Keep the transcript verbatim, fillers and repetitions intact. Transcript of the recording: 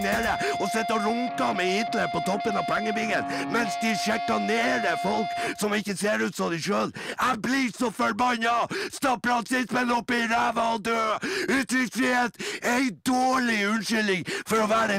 nede og sitter og runker med Hitler på toppen av pengebingen, mens de sjikanerer folk som ikke ser ut som de selv. Jeg blir så forbanna! Stapp rasismen opp i ræva og dø! Uttrykksfrihet er en dårlig unnskyldning for å være en